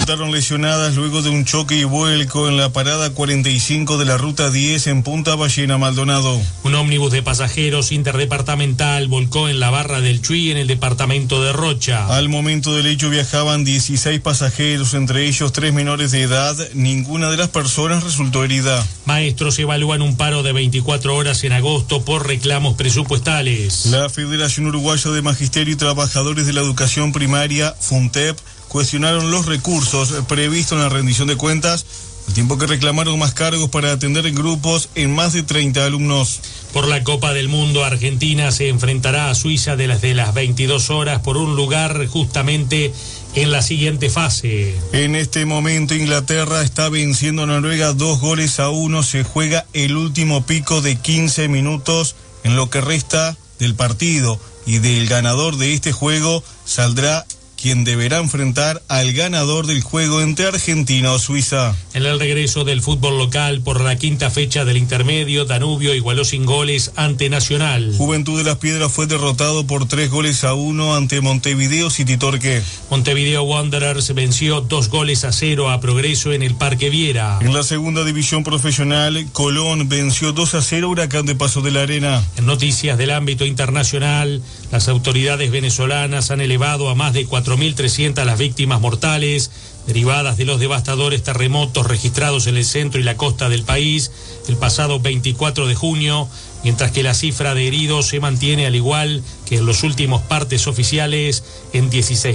resultaron lesionadas luego de un choque y vuelco en la parada 45 de la ruta 10 en Punta Ballena, Maldonado. Un ómnibus de pasajeros interdepartamental volcó en la barra del Chuy, en el departamento de Rocha. Al momento del hecho viajaban 16 pasajeros, entre ellos 3 menores de edad. Ninguna de las personas resultó herida. Maestros evalúan un paro de 24 horas en agosto por reclamos presupuestales. La Federación Uruguaya de Magisterio y Trabajadores de la Educación Primaria, FUNTEP, cuestionaron los recursos previstos en la rendición de cuentas, al tiempo que reclamaron más cargos para atender en grupos en más de 30 alumnos. Por la Copa del Mundo, Argentina se enfrentará a Suiza desde las 22 horas por un lugar justamente en la siguiente fase. En este momento Inglaterra está venciendo a Noruega 2-1. Se juega el último pico de 15 minutos en lo que resta del partido, y del ganador de este juego saldrá quien deberá enfrentar al ganador del juego entre Argentina o Suiza. En el regreso del fútbol local por la quinta fecha del intermedio, Danubio igualó sin goles ante Nacional. Juventud de las Piedras fue derrotado por 3-1 ante Montevideo City Torque. Montevideo Wanderers venció 2-0 a Progreso en el Parque Viera. En la segunda división profesional, Colón venció 2-0 Huracán de Paso de la Arena. En noticias del ámbito internacional, las autoridades venezolanas han elevado a más de 4.300 las víctimas mortales derivadas de los devastadores terremotos registrados en el centro y la costa del país el pasado 24 de junio, mientras que la cifra de heridos se mantiene, al igual que en los últimos partes oficiales, en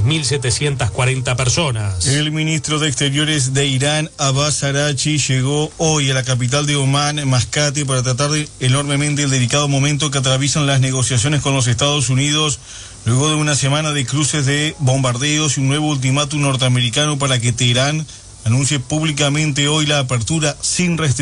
16.740 personas. El ministro de Exteriores de Irán, Abbas Araghchi, llegó hoy a la capital de Omán, Mascate, para tratar enormemente el delicado momento que atraviesan las negociaciones con los Estados Unidos, luego de una semana de cruces de bombardeos y un nuevo ultimátum norteamericano para que Teherán anuncie públicamente hoy la apertura sin restricciones